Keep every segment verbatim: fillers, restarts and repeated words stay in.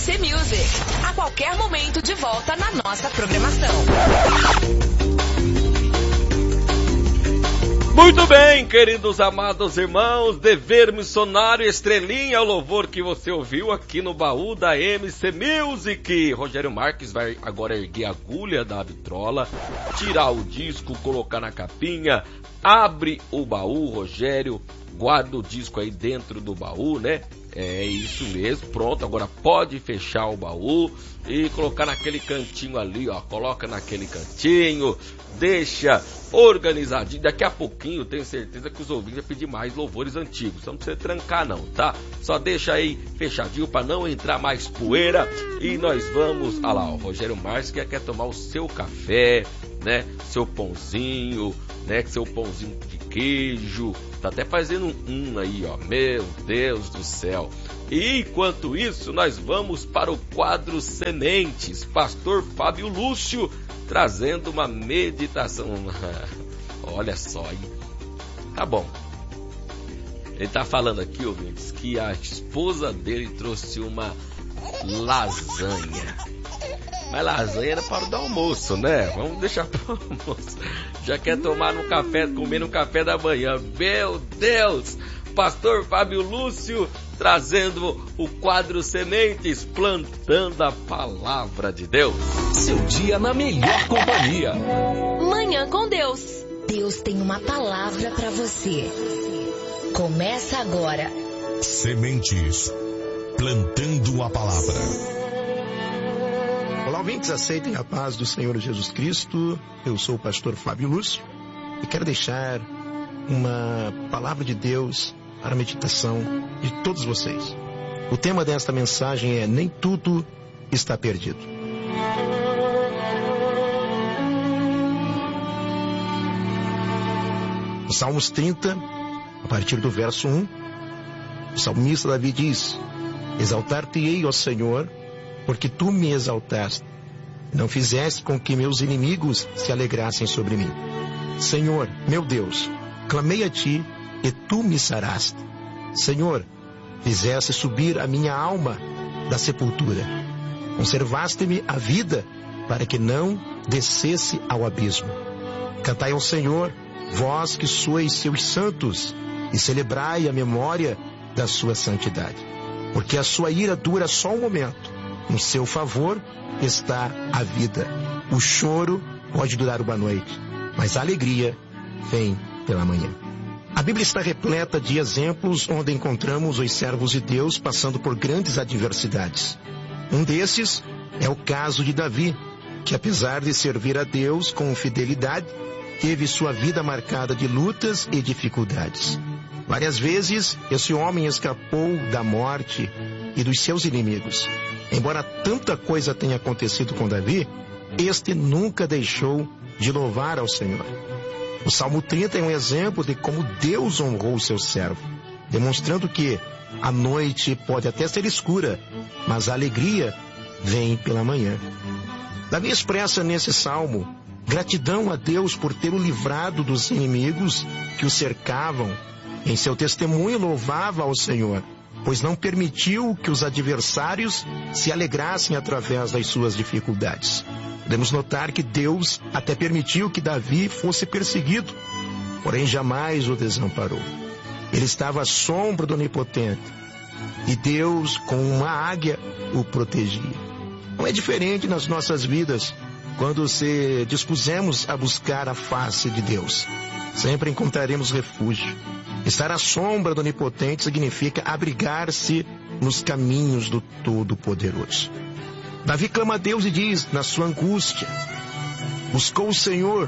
C Music. A qualquer momento de volta na nossa programação. Muito bem, queridos amados irmãos, dever missionário, estrelinha, o louvor que você ouviu aqui no baú da M C Music. Rogério Marques vai agora erguer a agulha da vitrola, tirar o disco, colocar na capinha, abre o baú, Rogério, guarda o disco aí dentro do baú, né? É isso mesmo, pronto, agora pode fechar o baú e colocar naquele cantinho ali, ó, coloca naquele cantinho, deixa organizadinho, daqui a pouquinho tenho certeza que os ouvintes vão pedir mais louvores antigos, então não precisa trancar não, tá? Só deixa aí fechadinho para não entrar mais poeira e nós vamos, ah lá, o Rogério Marques que quer tomar o seu café, né, seu pãozinho, né, seu pãozinho de queijo, tá até fazendo um, um aí, ó, meu Deus do céu. E enquanto isso, nós vamos para o quadro Sementes, pastor Fábio Lúcio, trazendo uma meditação. Olha só, hein? Tá bom. Ele tá falando aqui, ouvintes, que a esposa dele trouxe uma lasanha. Mas lasanha era para o do almoço, né? Vamos deixar para o almoço. Já quer tomar no café, comer no café da manhã. Meu Deus! Pastor Fábio Lúcio trazendo o quadro Sementes, plantando a palavra de Deus. Seu dia na melhor companhia. Manhã com Deus. Deus tem uma palavra para você. Começa agora. Sementes, plantando a palavra. Olá, ouvintes, aceitem a paz do Senhor Jesus Cristo. Eu sou o pastor Fábio Lúcio e quero deixar uma palavra de Deus para a meditação de todos vocês. O tema desta mensagem é: nem tudo está perdido. No Salmos trinta, a partir do verso um, o salmista Davi diz: exaltar-te-ei, ó Senhor, porque tu me exaltaste, não fizeste com que meus inimigos se alegrassem sobre mim. Senhor, meu Deus, clamei a ti e tu me saraste. Senhor, fizeste subir a minha alma da sepultura. Conservaste-me a vida para que não descesse ao abismo. Cantai ao Senhor, vós que sois seus santos, e celebrai a memória da sua santidade. Porque a sua ira dura só um momento. No seu favor está a vida. O choro pode durar uma noite, mas a alegria vem pela manhã. A Bíblia está repleta de exemplos onde encontramos os servos de Deus passando por grandes adversidades. Um desses é o caso de Davi, que apesar de servir a Deus com fidelidade, teve sua vida marcada de lutas e dificuldades. Várias vezes, esse homem escapou da morte e dos seus inimigos. Embora tanta coisa tenha acontecido com Davi, este nunca deixou de louvar ao Senhor. O Salmo trinta é um exemplo de como Deus honrou o seu servo, demonstrando que a noite pode até ser escura, mas a alegria vem pela manhã. Davi expressa nesse salmo gratidão a Deus por ter o livrado dos inimigos que o cercavam. Em seu testemunho louvava ao Senhor, pois não permitiu que os adversários se alegrassem através das suas dificuldades. Podemos notar que Deus até permitiu que Davi fosse perseguido, porém jamais o desamparou. Ele estava à sombra do Onipotente, e Deus, com uma águia, o protegia. Não é diferente nas nossas vidas, quando se dispusemos a buscar a face de Deus. Sempre encontraremos refúgio. Estar à sombra do Onipotente significa abrigar-se nos caminhos do Todo-Poderoso. Davi clama a Deus e diz, na sua angústia, buscou o Senhor,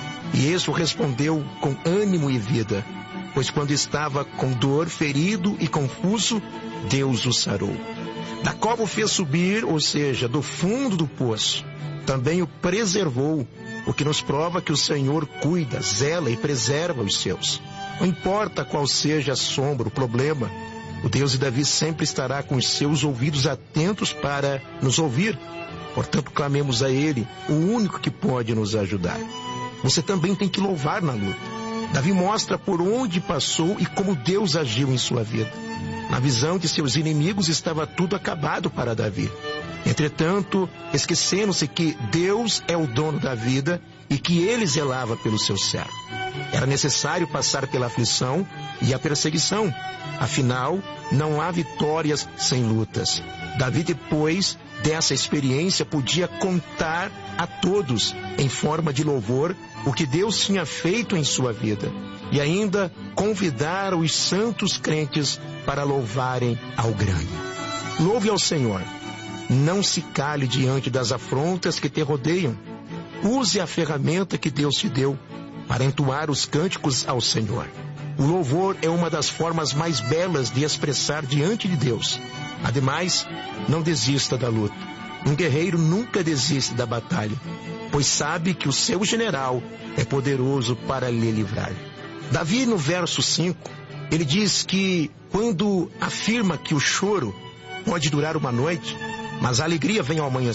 e este o respondeu com ânimo e vida, pois quando estava com dor, ferido e confuso, Deus o sarou. Da cova o fez subir, ou seja, do fundo do poço. Também o preservou, o que nos prova que o Senhor cuida, zela e preserva os seus. Não importa qual seja a sombra, o problema, o Deus de Davi sempre estará com os seus ouvidos atentos para nos ouvir. Portanto, clamemos a Ele, o único que pode nos ajudar. Você também tem que louvar na luta. Davi mostra por onde passou e como Deus agiu em sua vida. Na visão de seus inimigos estava tudo acabado para Davi. Entretanto, esquecendo-se que Deus é o dono da vida e que ele zelava pelo seu servo. Era necessário passar pela aflição e a perseguição. Afinal, não há vitórias sem lutas. Davi, depois dessa experiência, podia contar a todos, em forma de louvor, o que Deus tinha feito em sua vida. E ainda convidar os santos crentes para louvarem ao grande. Louve ao Senhor. Não se cale diante das afrontas que te rodeiam. Use a ferramenta que Deus te deu para entoar os cânticos ao Senhor. O louvor é uma das formas mais belas de expressar diante de Deus. Ademais, não desista da luta. Um guerreiro nunca desiste da batalha, pois sabe que o seu general é poderoso para lhe livrar. Davi, no verso cinco, ele diz que quando afirma que o choro pode durar uma noite, mas a alegria vem ao amanhecer.